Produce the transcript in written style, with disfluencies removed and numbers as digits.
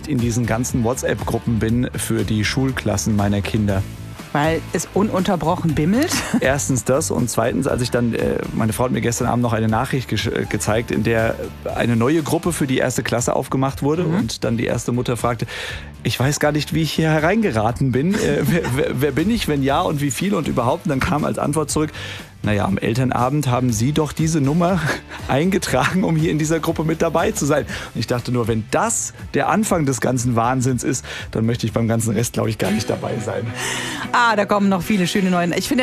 nicht in diesen ganzen WhatsApp-Gruppen bin für die Schulklassen meiner Kinder. Weil es ununterbrochen bimmelt? Erstens das und zweitens, als ich dann, meine Frau hat mir gestern Abend noch eine Nachricht gezeigt, in der eine neue Gruppe für die erste Klasse aufgemacht wurde und dann die erste Mutter fragte, ich weiß gar nicht, wie ich hier hereingeraten bin. Wer bin ich, wenn ja und wie viel und überhaupt? Und dann kam als Antwort zurück, naja, am Elternabend haben Sie doch diese Nummer eingetragen, um hier in dieser Gruppe mit dabei zu sein. Und ich dachte nur, wenn das der Anfang des ganzen Wahnsinns ist, dann möchte ich beim ganzen Rest, glaube ich, gar nicht dabei sein. Da kommen noch viele schöne neue. Ich finde